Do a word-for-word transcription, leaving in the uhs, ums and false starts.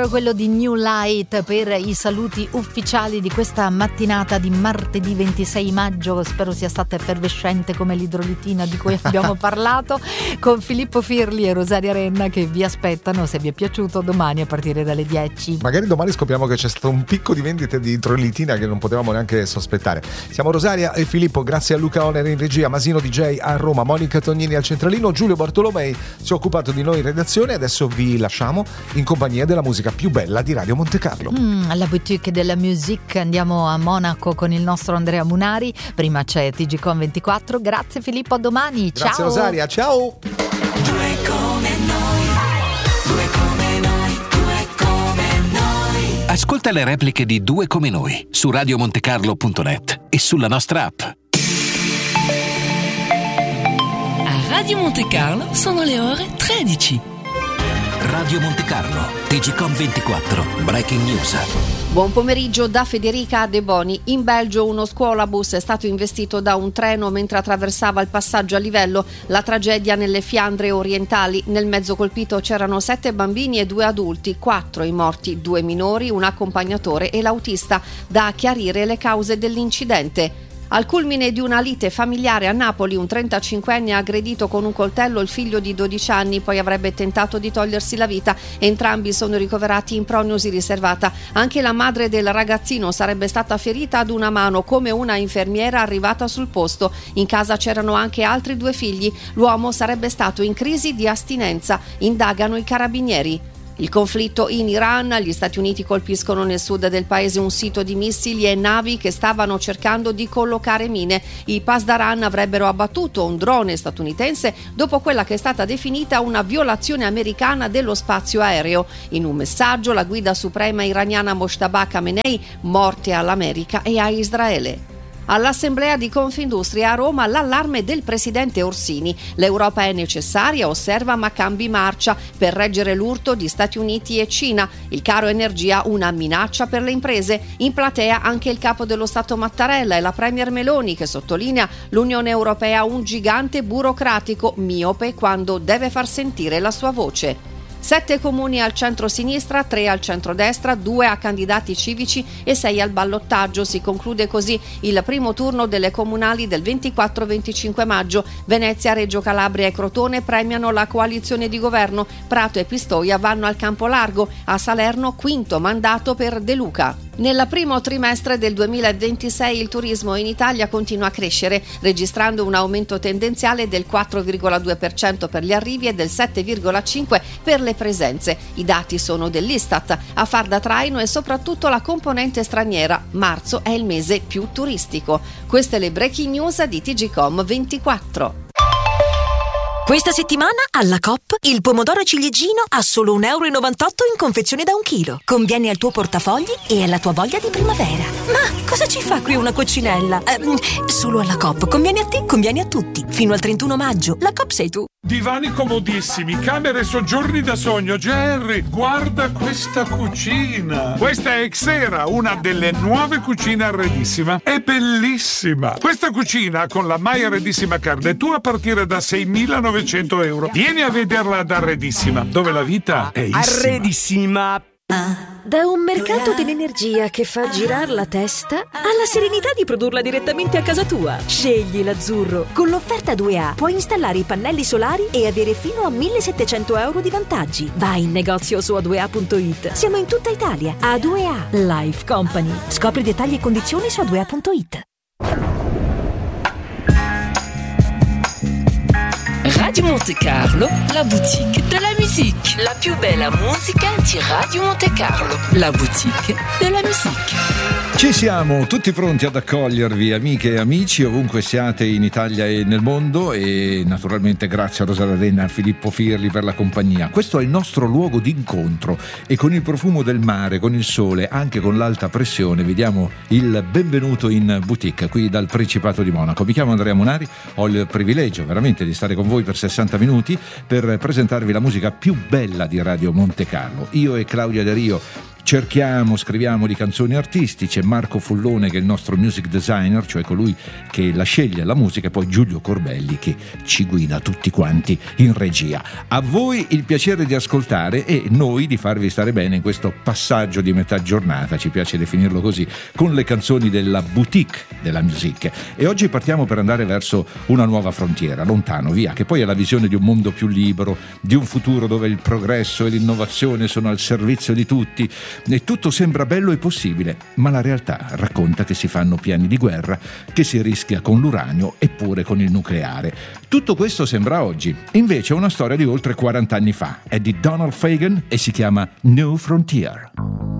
Together, quello di New Light, per i saluti ufficiali di questa mattinata di martedì ventisei maggio. Spero sia stata effervescente come l'idrolitina di cui abbiamo parlato, con Filippo Firli e Rosaria Renna che vi aspettano, se vi è piaciuto, domani a partire dalle dieci. Magari domani scopriamo che c'è stato un picco di vendite di idrolitina che non potevamo neanche sospettare. Siamo Rosaria e Filippo, grazie a Luca Oner in regia, Masino D J a Roma, Monica Tognini al centralino, Giulio Bartolomei si è occupato di noi in redazione. Adesso vi lasciamo in compagnia della musica più bella di Radio Monte Carlo. Mm, alla boutique della musique andiamo a Monaco con il nostro Andrea Munari. Prima c'è T G Com ventiquattro. Grazie Filippo, a domani. Grazie ciao Rosaria, ciao. Due come noi, due come noi, due come noi. Ascolta le repliche di Due come noi su radiomontecarlo punto net e sulla nostra app. A Radio Monte Carlo sono le ore tredici. Radio Monte Carlo, T G Com ventiquattro, Breaking News. Buon pomeriggio da Federica De Boni. In Belgio uno scuolabus è stato investito da un treno mentre attraversava il passaggio a livello. La tragedia nelle Fiandre orientali. Nel mezzo colpito c'erano sette bambini e due adulti, quattro i morti, due minori, un accompagnatore e l'autista. Da chiarire le cause dell'incidente. Al culmine di una lite familiare a Napoli, un trentacinquenne ha aggredito con un coltello il figlio di dodici anni, poi avrebbe tentato di togliersi la vita. Entrambi sono ricoverati in prognosi riservata. Anche la madre del ragazzino sarebbe stata ferita ad una mano, come una infermiera arrivata sul posto. In casa c'erano anche altri due figli. L'uomo sarebbe stato in crisi di astinenza. Indagano i carabinieri. Il conflitto in Iran, gli Stati Uniti colpiscono nel sud del paese un sito di missili e navi che stavano cercando di collocare mine. I Pasdaran avrebbero abbattuto un drone statunitense dopo quella che è stata definita una violazione americana dello spazio aereo. In un messaggio la guida suprema iraniana Mojtaba Khamenei: morte all'America e a Israele. All'Assemblea di Confindustria a Roma l'allarme del presidente Orsini. L'Europa è necessaria, osserva, ma cambi marcia per reggere l'urto di Stati Uniti e Cina. Il caro energia una minaccia per le imprese. In platea anche il capo dello Stato Mattarella e la premier Meloni, che sottolinea l'Unione Europea un gigante burocratico miope quando deve far sentire la sua voce. Sette comuni al centro-sinistra, tre al centro-destra, due a candidati civici e sei al ballottaggio. Si conclude così il primo turno delle comunali del ventiquattro venticinque maggio. Venezia, Reggio Calabria e Crotone premiano la coalizione di governo. Prato e Pistoia vanno al campo largo. A Salerno quinto mandato per De Luca. Nel primo trimestre del duemilaventisei il turismo in Italia continua a crescere, registrando un aumento tendenziale del quattro virgola due per cento per gli arrivi e del sette virgola cinque per cento per le presenze. I dati sono dell'Istat. A far da traino è soprattutto la componente straniera. Marzo è il mese più turistico. Queste le breaking news di T G Com ventiquattro. Questa settimana alla Coop il pomodoro ciliegino a solo un euro e novantotto in confezione da un chilo. Conviene al tuo portafogli e alla tua voglia di primavera. Ma cosa ci fa qui una coccinella? Eh, solo alla Coop. Conviene a te, conviene a tutti. Fino al trentuno maggio. La Coop sei tu. Divani comodissimi, camere e soggiorni da sogno. Jerry, guarda questa cucina. Questa è Xera, una delle nuove cucine Arredissima. È bellissima. Questa cucina con la mai Arredissima carne tu a partire da seimilanovecento euro. Vieni a vederla ad Arredissima, dove la vita è issima. Arredissima. Da un mercato dell'energia che fa girare la testa alla serenità di produrla direttamente a casa tua. Scegli l'azzurro. Con l'offerta due A puoi installare i pannelli solari e avere fino a millesettecento euro di vantaggi. Vai in negozio su a due a punto it. Siamo in tutta Italia. A due A Life Company. Scopri dettagli e condizioni su a due a punto it. Radio Monte Carlo, la boutique de la musique. La più bella musica di Radio Monte Carlo, la boutique de la musique. Ci siamo tutti pronti ad accogliervi, amiche e amici, ovunque siate in Italia e nel mondo, e naturalmente grazie a Rosaria Renna e a Filippo Firli per la compagnia. Questo è il nostro luogo d'incontro e con il profumo del mare, con il sole, anche con l'alta pressione, vi diamo il benvenuto in boutique qui dal Principato di Monaco. Mi chiamo Andrea Munari, ho il privilegio veramente di stare con voi per sessanta minuti per presentarvi la musica più bella di Radio Monte Carlo. Io e Claudia De Rio cerchiamo, scriviamo di canzoni artisti, c'è Marco Fullone che è il nostro music designer, cioè colui che la sceglie la musica, e poi Giulio Corbelli che ci guida tutti quanti in regia. A voi il piacere di ascoltare e noi di farvi stare bene in questo passaggio di metà giornata, ci piace definirlo così, con le canzoni della boutique della music. E oggi partiamo per andare verso una nuova frontiera, lontano, via, che poi è la visione di un mondo più libero, di un futuro dove il progresso e l'innovazione sono al servizio di tutti e tutto sembra bello e possibile, ma la realtà racconta che si fanno piani di guerra, che si rischia con l'uranio e pure con il nucleare. Tutto questo sembra oggi, invece è una storia di oltre quaranta anni fa, è di Donald Fagen e si chiama New Frontier.